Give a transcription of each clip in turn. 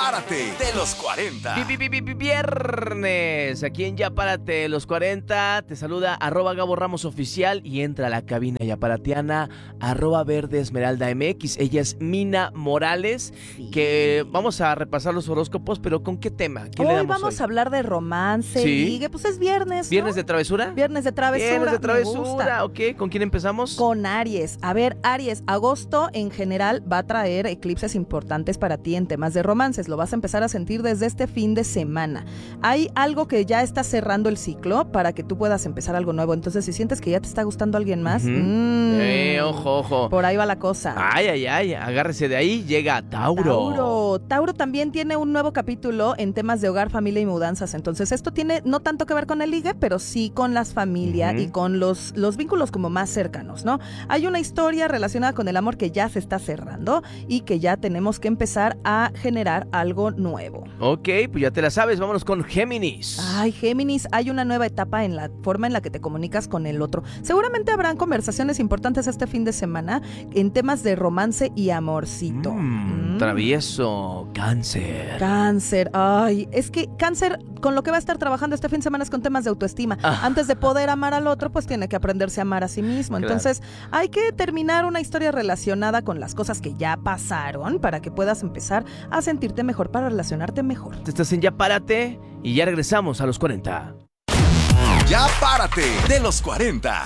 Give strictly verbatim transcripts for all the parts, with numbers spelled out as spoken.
Párate de los cuarenta. Vi- vi- vi- vi- Viernes, aquí en Ya Párate de los cuarenta, te saluda arroba Gabo Ramos Oficial y entra a la cabina yaparatiana arroba Verde Esmeralda M X. Ella es Mina Morales, Sí. que vamos a repasar los horóscopos, pero ¿con qué tema? ¿Qué Hoy le damos vamos hoy? a hablar de romance, Sí. ligue, pues es viernes, ¿no? ¿Viernes de travesura? Viernes de travesura. Viernes de me travesura, gusta. ok. ¿Con quién empezamos? Con Aries. A ver, Aries, agosto en general va a traer eclipses importantes para ti en temas de romances. Lo vas a empezar a sentir desde este fin de semana. Hay algo que ya está cerrando el ciclo para que tú puedas empezar algo nuevo. Entonces, si sientes que ya te está gustando alguien más, Ujú. mm, Eh, ojo, ojo. por ahí va la cosa. Ay, ay, ay, agárrese de ahí, llega Tauro. Tauro. Tauro también tiene un nuevo capítulo en temas de hogar, familia y mudanzas. Entonces, esto tiene no tanto que ver con el ligue, pero sí con las familias Ujú. y con los, los vínculos como más cercanos, ¿no? Hay una historia relacionada con el amor que ya se está cerrando y que ya tenemos que empezar a generar algo nuevo. Ok, pues ya te la sabes, vámonos con Géminis. Ay, Géminis, hay una nueva etapa en la forma en la que te comunicas con el otro. Seguramente habrán conversaciones importantes este fin de semana en temas de romance y amorcito. Mm, Mm. Travieso, Cáncer. Cáncer, ay, es que Cáncer con lo que va a estar trabajando este fin de semana es con temas de autoestima. Ah. Antes de poder amar al otro, pues tiene que aprenderse a amar a sí mismo. Claro. Entonces, hay que terminar una historia relacionada con las cosas que ya pasaron para que puedas empezar a sentirte mejor, para relacionarte mejor. Te estás en Ya Párate y ya regresamos a los cuarenta. Ya Párate de los cuarenta.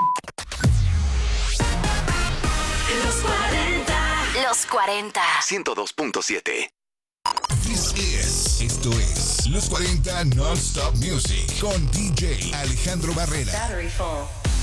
Los cuarenta. Los cuarenta. ciento dos punto siete. This is, esto es Los cuarenta Non-Stop Music con D J Alejandro Barrera. Battery full.